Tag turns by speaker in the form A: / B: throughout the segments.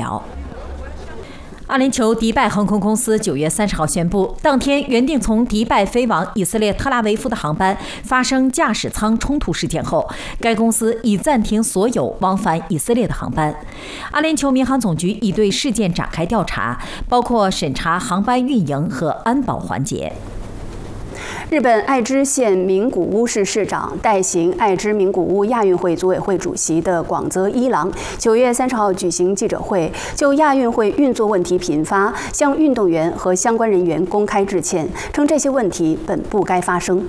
A: 疗。阿联酋迪拜航空公司9月30号宣布，当天原定从迪拜飞往以色列特拉维夫的航班发生驾驶舱冲突事件后，该公司已暂停所有往返以色列的航班。阿联酋民航总局已对事件展开调查，包括审查航班运营和安保环节。
B: 日本爱知县名古屋市市长、代行爱知名古屋亚运会组委会主席的广泽一郎9月30号举行记者会，就亚运会运作问题频发，向运动员和相关人员公开致歉，称这些问题本不该发生。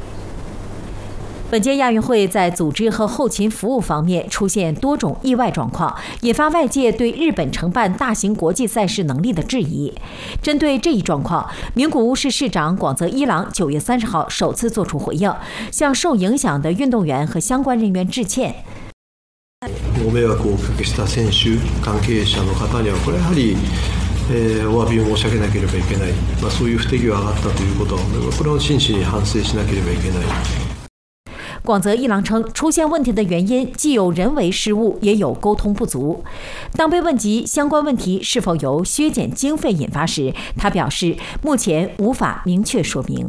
A: 本届亚运会在组织和后勤服务方面出现多种意外状况，引发外界对日本承办大型国际赛事能力的质疑。针对这一状况，名古屋市市長广泽一郎9月30号首次作出回应，向受影响的运动员和相关人员致歉。
C: ご迷惑をおかけした選手、関係者の方にはこれやはりお詫びを申し上げなければいけない。そういう不手際があったということは、これを真摯に反省しなければいけない。
A: 广泽一郎称，出现问题的原因既有人为失误，也有沟通不足。当被问及相关问题是否由削减经费引发时，他表示目前无法明确说明。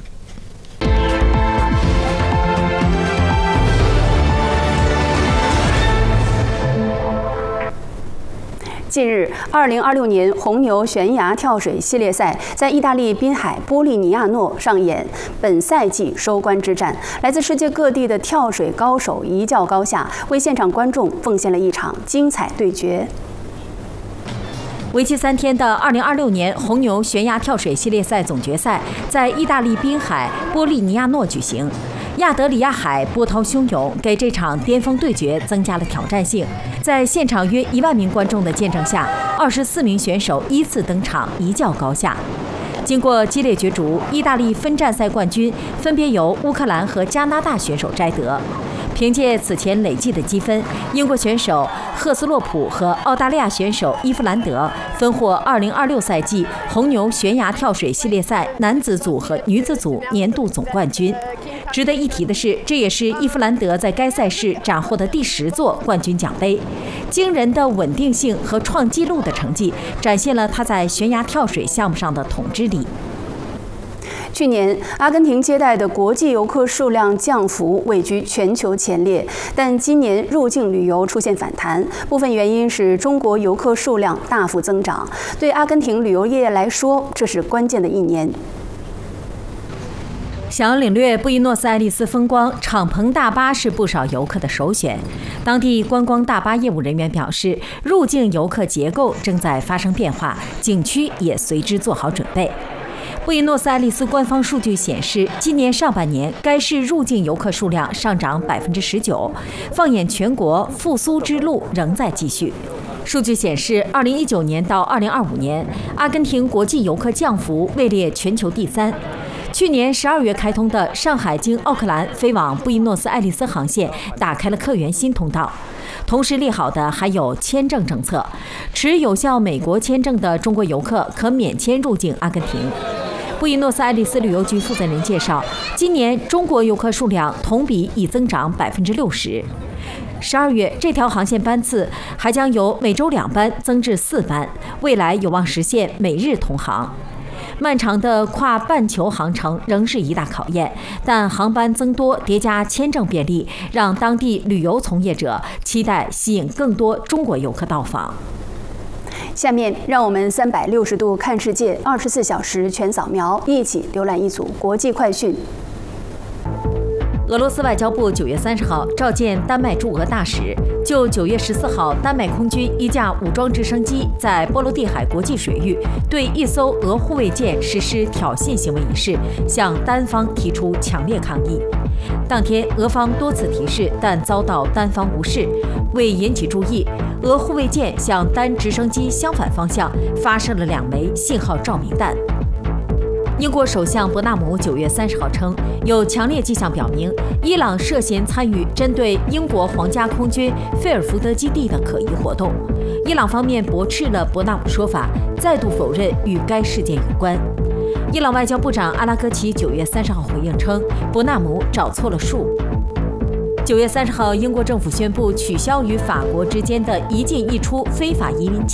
B: 近日，2026年红牛悬崖跳水系列赛在意大利滨海波利尼亚诺上演本赛季收官之战。来自世界各地的跳水高手一较高下，为现场观众奉献了一场精彩对决。
A: 为期3天的2026年红牛悬崖跳水系列赛总决赛在意大利滨海波利尼亚诺举行。亚得里亚海波涛汹涌，给这场巅峰对决增加了挑战性。在现场约1万名观众的见证下，24名选手依次登场，一较高下。经过激烈角逐，意大利分站赛冠军分别由乌克兰和加拿大选手摘得。凭借此前累计的积分，英国选手赫斯洛普和澳大利亚选手伊夫兰德分获2026赛季红牛悬崖跳水系列赛男子组和女子组年度总冠军。值得一提的是，这也是伊夫兰德在该赛事斩获的第10座冠军奖杯。惊人的稳定性和创纪录的成绩，展现了他在悬崖跳水项目上的统治力。
B: 去年，阿根廷接待的国际游客数量降幅位居全球前列，但今年入境旅游出现反弹，部分原因是中国游客数量大幅增长。对阿根廷旅游业来说，这是关键的一年。
A: 想要领略布宜诺斯艾利斯风光，敞篷大巴是不少游客的首选。当地观光大巴业务人员表示，入境游客结构正在发生变化，景区也随之做好准备。布宜诺斯艾利斯官方数据显示，今年上半年该市入境游客数量上涨19%，放眼全国，复苏之路仍在继续。数据显示，2019年到2025年，阿根廷国际游客降幅位列全球第3。去年12月开通的上海经奥克兰飞往布宜诺斯艾利斯航线打开了客源新通道。同时利好的还有签证政策，持有效美国签证的中国游客可免签入境阿根廷。布宜诺斯艾利斯旅游局负责人介绍，今年中国游客数量同比已增长60%。12月，这条航线班次还将由每周2班增至4班，未来有望实现每日同航。漫长的跨半球航程仍是一大考验，但航班增多叠加签证便利，让当地旅游从业者期待吸引更多中国游客到访。
B: 下面让我们360度看世界，24小时全扫描，一起浏览一组国际快讯。
A: 俄罗斯外交部9月30号召见丹麦驻俄大使，就9月14号丹麦空军一架武装直升机在波罗的海国际水域对一艘俄护卫舰实施挑衅行为一事，向丹方提出强烈抗议。当天，俄方多次提示，但遭到丹方无视。为引起注意，俄护卫舰向丹直升机相反方向发射了2枚信号照明弹。英国首相伯纳姆9月30号称，有强烈迹象表明，伊朗涉嫌参与针对英国皇家空军费尔福德基地的可疑活动。伊朗方面驳斥了伯纳姆说法，再度否认与该事件有关。伊朗外交部长阿拉格齐9月30号回应称，伯纳姆找错了数。9月30号，英国政府宣布取消与法国之间的一进一出非法移民